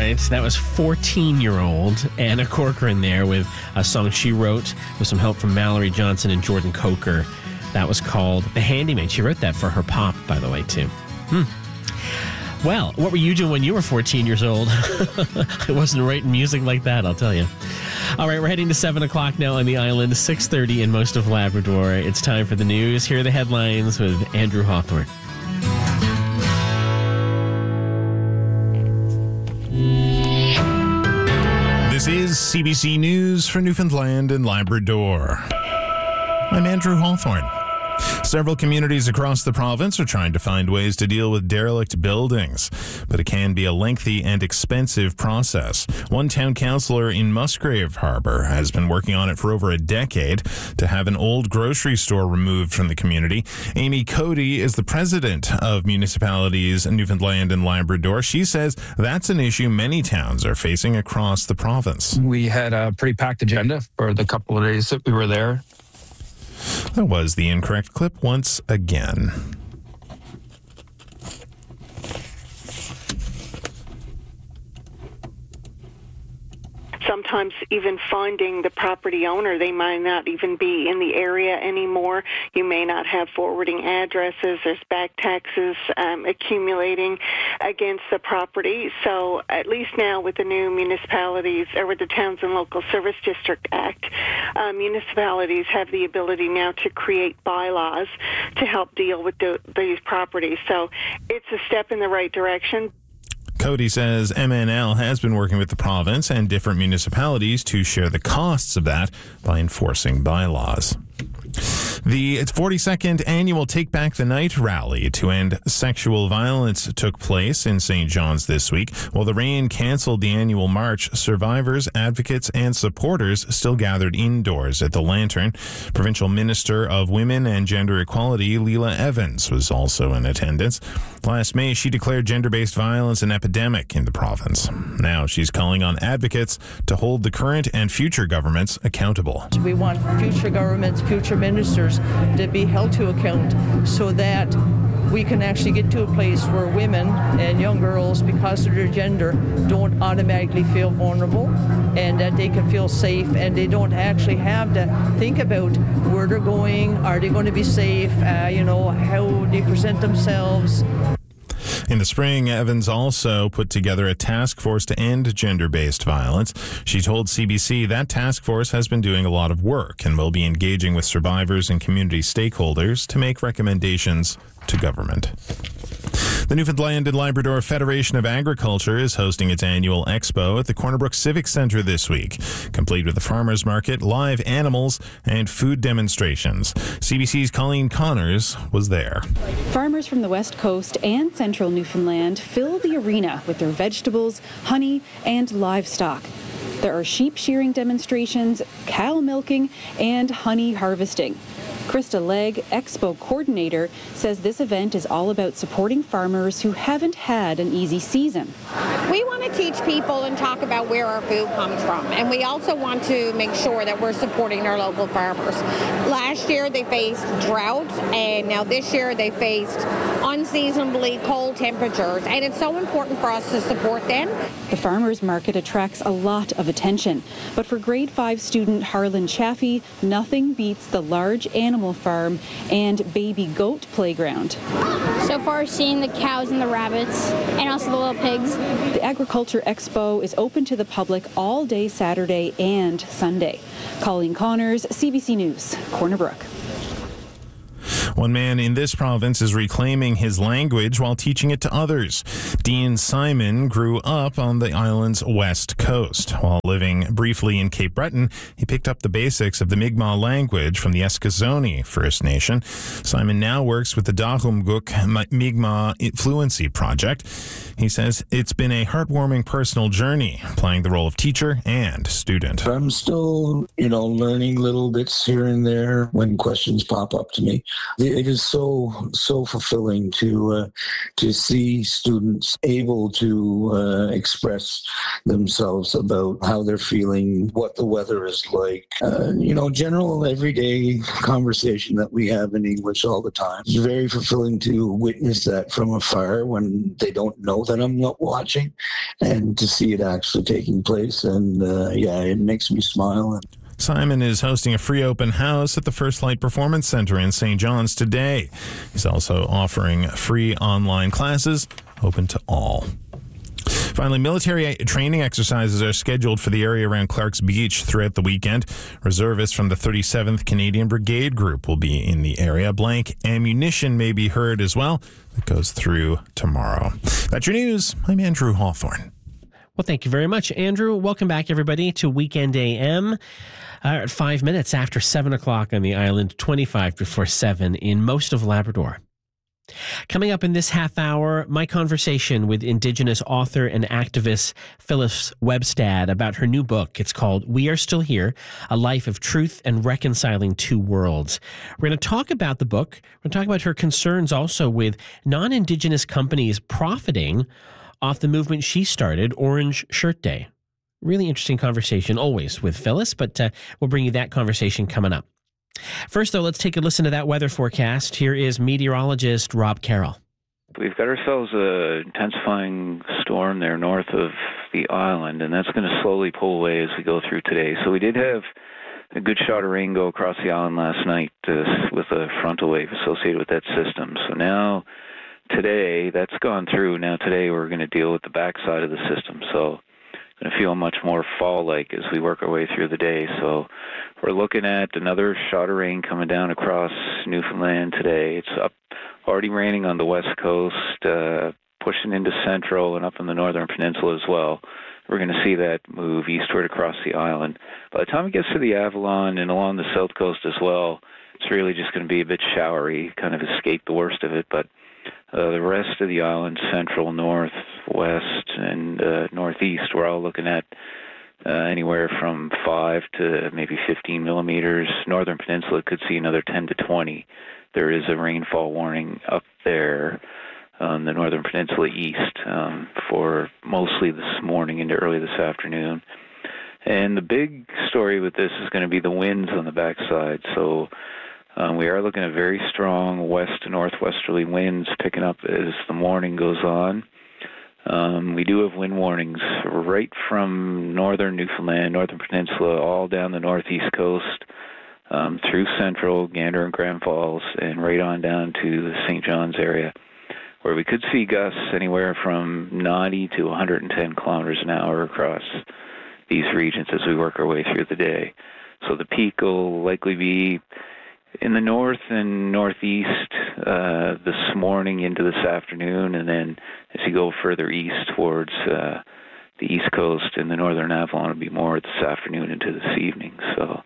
right. That was 14-year-old Anna Corcoran there with a song she wrote with some help from Mallory Johnson and Jordan Coker. That was called The Handyman. She wrote that for her pop, by the way, too. Well, what were you doing when you were 14 years old? I wasn't writing music like that, I'll tell you. All right, we're heading to 7 o'clock now on the island, 6:30 in most of Labrador. It's time for the news. Here are the headlines with Andrew Hawthorne. This is CBC News for Newfoundland and Labrador. I'm Andrew Hawthorne. Several communities across the province are trying to find ways to deal with derelict buildings, but it can be a lengthy and expensive process. One town councillor in Musgrave Harbour has been working on it for over a decade to have an old grocery store removed from the community. Amy Cody is the president of Municipalities Newfoundland and Labrador. She says that's an issue many towns are facing across the province. We had a pretty packed agenda for the couple of days that we were there. That was the incorrect clip once again. Sometimes even finding the property owner, they might not even be in the area anymore. You may not have forwarding addresses. There's back taxes accumulating against the property. So at least now with the new municipalities, or with the Towns and Local Service District Act, municipalities have the ability now to create bylaws to help deal with these properties. So it's a step in the right direction. Cody says MNL has been working with the province and different municipalities to share the costs of that by enforcing bylaws. The 42nd annual Take Back the Night rally to end sexual violence took place in St. John's this week. While the rain canceled the annual march, survivors, advocates, and supporters still gathered indoors at the Lantern. Provincial Minister of Women and Gender Equality, Leela Evans, was also in attendance. Last May, she declared gender-based violence an epidemic in the province. Now she's calling on advocates to hold the current and future governments accountable. We want future governments, future ministers to be held to account so that we can actually get to a place where women and young girls, because of their gender, don't automatically feel vulnerable, and that they can feel safe, and they don't actually have to think about where they're going, are they going to be safe, how they present themselves. In the spring, Evans also put together a task force to end gender-based violence. She told CBC that task force has been doing a lot of work and will be engaging with survivors and community stakeholders to make recommendations to government. The Newfoundland and Labrador Federation of Agriculture is hosting its annual expo at the Corner Brook Civic Centre this week, complete with a farmers market, live animals, and food demonstrations. CBC's Colleen Connors was there. Farmers from the West Coast and central Newfoundland fill the arena with their vegetables, honey, and livestock. There are sheep shearing demonstrations, cow milking, and honey harvesting. Krista Legg, Expo coordinator, says this event is all about supporting farmers who haven't had an easy season. We want to teach people and talk about where our food comes from, and we also want to make sure that we're supporting our local farmers. Last year they faced drought, and now this year they faced unseasonably cold temperatures, and it's so important for us to support them. The farmers market attracts a lot of attention, but for grade 5 student Harlan Chaffee, nothing beats the large animal farm and baby goat playground. So far, seeing the cows and the rabbits and also the little pigs. The Agriculture Expo is open to the public all day Saturday and Sunday. Colleen Connors, CBC News, Corner Brook. One man in this province is reclaiming his language while teaching it to others. Dean Simon grew up on the island's west coast. While living briefly in Cape Breton, he picked up the basics of the Mi'kmaq language from the Eskasoni First Nation. Simon now works with the Dahumguk Mi'kmaq Fluency Project. He says it's been a heartwarming personal journey, playing the role of teacher and student. I'm still, learning little bits here and there when questions pop up to me. The it is so fulfilling to see students able to express themselves about how they're feeling, what the weather is like. General everyday conversation that we have in English all the time. It's very fulfilling to witness that from afar when they don't know that I'm not watching, and to see it actually taking place. And it makes me smile. Simon is hosting a free open house at the First Light Performance Center in St. John's today. He's also offering free online classes open to all. Finally, military training exercises are scheduled for the area around Clark's Beach throughout the weekend. Reservists from the 37th Canadian Brigade Group will be in the area. Blank ammunition may be heard as well. That goes through tomorrow. That's your news. I'm Andrew Hawthorne. Well, thank you very much, Andrew. Welcome back, everybody, to Weekend AM. At 5 minutes after 7 o'clock on the island, 25 before 7 in most of Labrador. Coming up in this half hour, my conversation with Indigenous author and activist Phyllis Webstad about her new book. It's called We Are Still Here, A Life of Truth and Reconciling Two Worlds. We're going to talk about the book. We're going to talk about her concerns also with non-Indigenous companies profiting off the movement she started, Orange Shirt Day. Really interesting conversation, always with Phyllis, but we'll bring you that conversation coming up. First, though, let's take a listen to that weather forecast. Here is meteorologist Rob Carroll. We've got ourselves an intensifying storm there north of the island, and that's going to slowly pull away as we go through today. So we did have a good shot of rain go across the island last night with a frontal wave associated with that system. So now, today, that's gone through. Now today we're going to deal with the backside of the system. So going to feel much more fall-like as we work our way through the day. So we're looking at another shot of rain coming down across Newfoundland today. It's up, already raining on the west coast, pushing into central and up in the northern peninsula as well. We're going to see that move eastward across the island. By the time it gets to the Avalon and along the south coast as well, it's really just going to be a bit showery, kind of escape the worst of it. But the rest of the island, central, north, west, and northeast, we're all looking at anywhere from 5 to maybe 15 millimeters. Northern Peninsula could see another 10 to 20. There is a rainfall warning up there on the Northern Peninsula east for mostly this morning into early this afternoon. And the big story with this is going to be the winds on the backside. So we are looking at very strong west to northwesterly winds picking up as the morning goes on. We do have wind warnings right from northern Newfoundland, northern peninsula, all down the northeast coast, through central, Gander and Grand Falls, and right on down to the St. John's area, where we could see gusts anywhere from 90 to 110 kilometers an hour across these regions as we work our way through the day. So the peak will likely be in the north and northeast this morning into this afternoon, and then as you go further east towards the east coast and the northern Avalon, it'll be more this afternoon into this evening. So,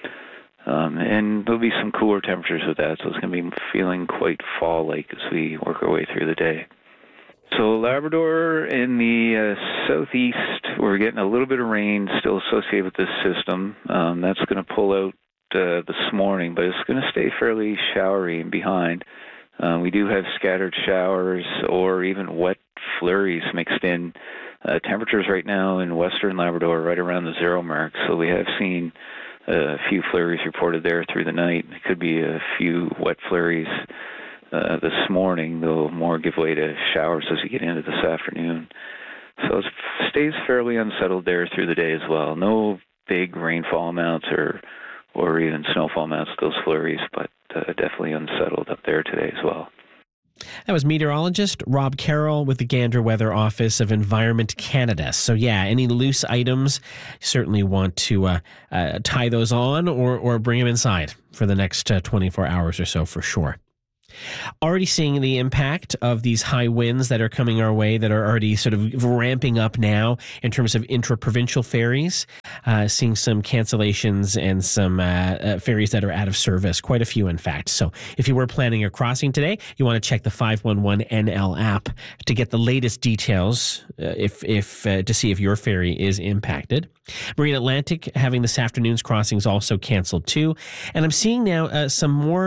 and there'll be some cooler temperatures with that, so it's going to be feeling quite fall-like as we work our way through the day. So Labrador in the southeast, we're getting a little bit of rain still associated with this system. That's going to pull out this morning, but it's going to stay fairly showery and behind. We do have scattered showers or even wet flurries mixed in. Temperatures right now in western Labrador are right around the 0 mark, so we have seen a few flurries reported there through the night. It could be a few wet flurries this morning, though more give way to showers as we get into this afternoon. So it stays fairly unsettled there through the day as well. No big rainfall amounts or even snowfall amounts, those flurries, but definitely unsettled up there today as well. That was meteorologist Rob Carroll with the Gander Weather Office of Environment Canada. So yeah, any loose items, you certainly want to tie those on or bring them inside for the next 24 hours or so for sure. Already seeing the impact of these high winds that are coming our way that are already sort of ramping up now in terms of intra-provincial ferries, seeing some cancellations and some ferries that are out of service, quite a few in fact. So if you were planning a crossing today, you want to check the 511 NL app to get the latest details if to see if your ferry is impacted. Marine Atlantic having this afternoon's crossings also canceled too. And I'm seeing now some more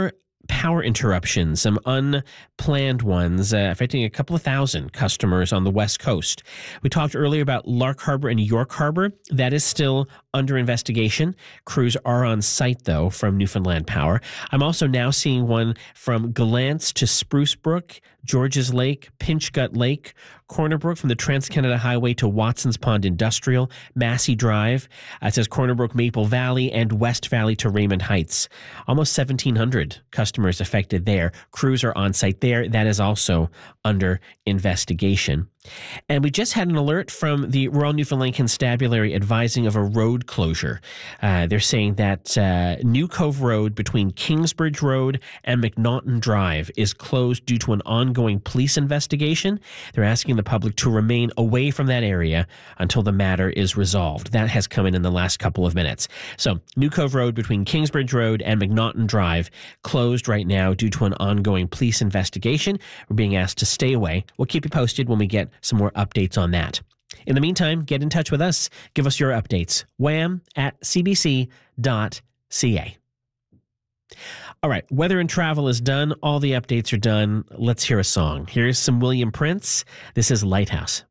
power interruptions, some unplanned ones, affecting a couple of thousand customers on the West Coast. We talked earlier about Lark Harbor and York Harbor. That is still under investigation. Crews are on site, though, from Newfoundland Power. I'm also now seeing one from Gallant to Spruce Brook, Georges Lake, Pinchgut Lake, Corner Brook from the Trans-Canada Highway to Watson's Pond Industrial, Massey Drive. It says Corner Brook, Maple Valley, and West Valley to Raymond Heights. Almost 1,700 customers affected there. Crews are on site there. That is also under investigation. And we just had an alert from the Royal Newfoundland Constabulary advising of a road closure. They're saying that New Cove Road between Kingsbridge Road and McNaughton Drive is closed due to an ongoing police investigation. They're asking the public to remain away from that area until the matter is resolved. That has come in the last couple of minutes. So New Cove Road between Kingsbridge Road and McNaughton Drive closed right now due to an ongoing police investigation. We're being asked to stay away. We'll keep you posted when we get some more updates on that. In the meantime, get in touch with us. Give us your updates. wham@cbc.ca. All right, weather and travel is done. All the updates are done. Let's hear a song. Here's some William Prince. This is Lighthouse.